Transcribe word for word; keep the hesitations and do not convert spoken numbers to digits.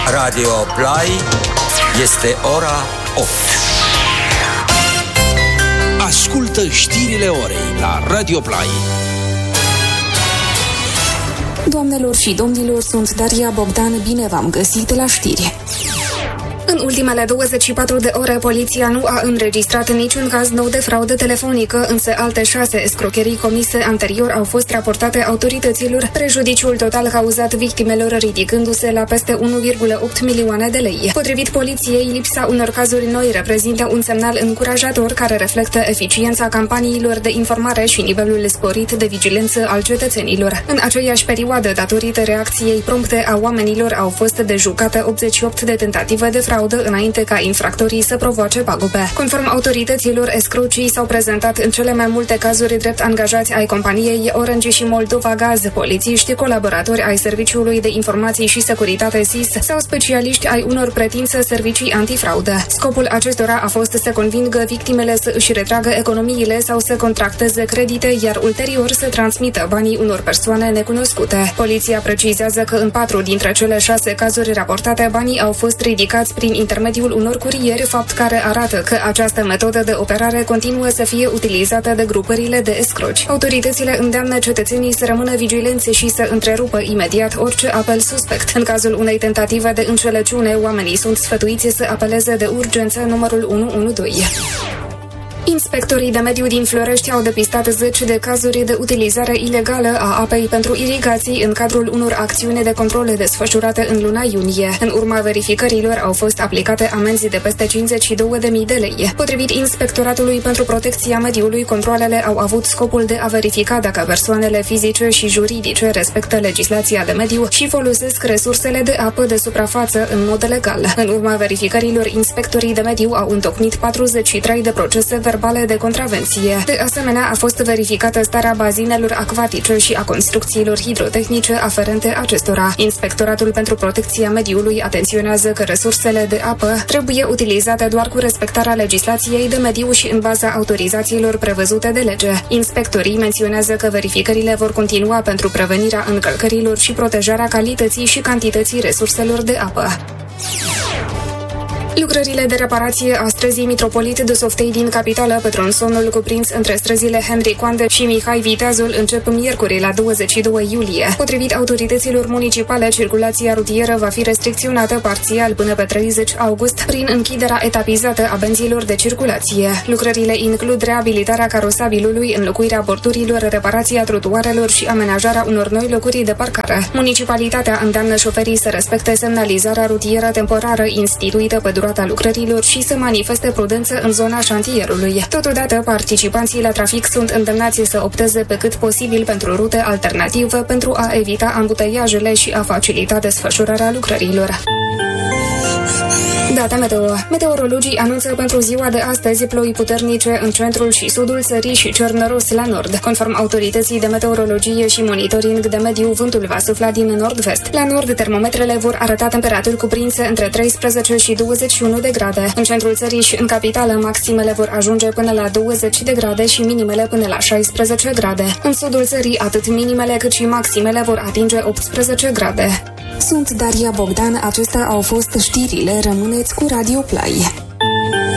Radio Play este ora opt. Ascultă știrile orei la Radio Play. Doamnelor și domnilor, sunt Daria Bogdan, bine v-am găsit la știri. În ultimele douăzeci și patru de ore, poliția nu a înregistrat niciun caz nou de fraudă telefonică, însă alte șase escrocherii comise anterior au fost raportate autorităților, prejudiciul total cauzat victimelor ridicându-se la peste unu virgulă opt milioane de lei. Potrivit poliției, lipsa unor cazuri noi reprezintă un semnal încurajator care reflectă eficiența campaniilor de informare și nivelul sporit de vigilență al cetățenilor. În aceeași perioadă, datorită reacției prompte a oamenilor, au fost dejucate optzeci și opt de tentative de fraudă înainte ca infractorii să provoace pagube. Conform autorităților, escrocii s-au prezentat în cele mai multe cazuri drept angajați ai companiei Orange și Moldova Gaz, polițiști, colaboratori ai Serviciului de Informații și Securitate S I S sau specialiști ai unor pretinse servicii antifraudă. Scopul acestora a fost să convingă victimele să își retragă economiile sau să contracteze credite, iar ulterior să transmită banii unor persoane necunoscute. Poliția precizează că în patru dintre cele șase cazuri raportate, banii au fost ridicați prin intermediul unor curieri, fapt care arată că această metodă de operare continuă să fie utilizată de grupările de escroci. Autoritățile îndeamnă cetățenii să rămână vigilenți și să întrerupă imediat orice apel suspect. În cazul unei tentative de înșelăciune, oamenii sunt sfătuiți să apeleze de urgență numărul unu unu doi. Inspectorii de mediu din Florești au depistat zeci de cazuri de utilizare ilegală a apei pentru irigații în cadrul unor acțiuni de control desfășurate în luna iunie. În urma verificărilor au fost aplicate amenzi de peste cincizeci și două de mii de lei. Potrivit Inspectoratului pentru Protecția Mediului, controalele au avut scopul de a verifica dacă persoanele fizice și juridice respectă legislația de mediu și folosesc resursele de apă de suprafață în mod legal. În urma verificărilor, inspectorii de mediu au întocmit patruzeci și trei de procese verbale de contravenție. De asemenea, a fost verificată starea bazinelor acvatice și a construcțiilor hidrotehnice aferente acestora. Inspectoratul pentru Protecția Mediului atenționează că resursele de apă trebuie utilizate doar cu respectarea legislației de mediu și în baza autorizațiilor prevăzute de lege. Inspectorii menționează că verificările vor continua pentru prevenirea încălcărilor și protejarea calității și cantității resurselor de apă. Lucrările de reparație a străzii Mitropolit de Softei din capitală pe tronsonul cuprins între străzile Henri Coande și Mihai Viteazul încep miercuri la douăzeci și doi iulie. Potrivit autorităților municipale, circulația rutieră va fi restricționată parțial până pe treizeci august prin închiderea etapizată a benzilor de circulație. Lucrările includ reabilitarea carosabilului, înlocuirea bordurilor, reparația trotuarelor și amenajarea unor noi locuri de parcare. Municipalitatea îndeamnă șoferii să respecte semnalizarea rutieră temporară instituită pe durata lucrărilor și să manifeste prudență în zona șantierului. Totodată, participanții la trafic sunt îndemnați să opteze pe cât posibil pentru rute alternative pentru a evita ambuteiajele și a facilita desfășurarea lucrărilor. Data meteo. Meteorologii anunță pentru ziua de astăzi ploi puternice în centrul și sudul țării și cer noros la nord. Conform autorității de meteorologie și monitoring de mediu, vântul va sufla din nord-vest. La nord, termometrele vor arăta temperaturi cuprinse între treisprezece și douăzeci și unu de grade. În centrul țării și în capitală, maximele vor ajunge până la douăzeci de grade și minimele până la șaisprezece grade. În sudul țării, atât minimele cât și maximele vor atinge optsprezece grade. Sunt Daria Bogdan, acestea au fost știrile, rămâneți cu Radio Play.